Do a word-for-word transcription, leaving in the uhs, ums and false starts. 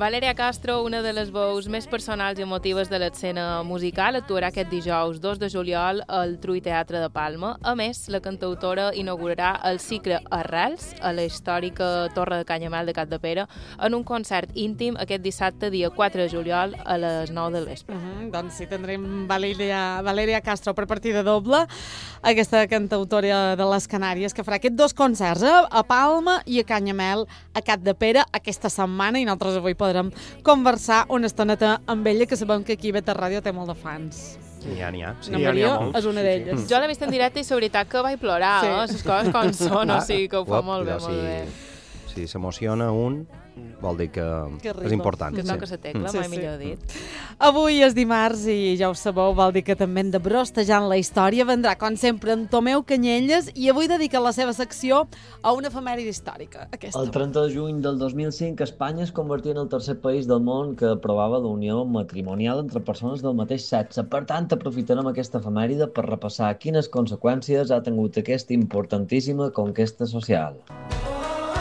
Valeria Castro, una de les veus més personals i emotives de l'escena musical, actuarà aquest dijous dos de juliol al Trui Teatre de Palma. A més, la cantautora inaugurarà el cicle Arrels a la històrica Torre de Canyamel de Capdepera en un concert íntim aquest dissabte, dia quatre de juliol, a les nou del vespre. Uh -huh, doncs sí, tindrem Valeria, Valeria Castro per partida doble, aquesta cantautora de les Canàries, que farà aquests dos concerts, eh? A Palma i a Canyamel, a Capdepera, aquesta setmana, i nosaltres avui podrem conversar una estoneta amb ella, que sabem que aquí a Beta Ràdio té molt de fans. N'hi ha, n'hi ha. Sí, la Maria és una d'elles. Sí, sí. Jo l'he vist en directe i, la veritat, que vaig plorar, sí. eh? Les coses com són, o sigui que ho fa molt bé, molt bé. Si s'emociona un, vol dir que, que és important. Que toca la tecla, sí, mai sí. millor dit. Avui és dimarts i ja ho sabeu, vol dir que també hem de brostejant la història. Vendrà, com sempre, en Tomeu Canyelles, i avui dedica la seva secció a una efemèride històrica. Aquesta. El trenta de juny del dos mil cinc, Espanya es convertia en el tercer país del món que aprovava la unió matrimonial entre persones del mateix sexe. Per tant, aprofitarem aquesta efemèride per repassar quines conseqüències ha tingut aquesta importantíssima conquesta social.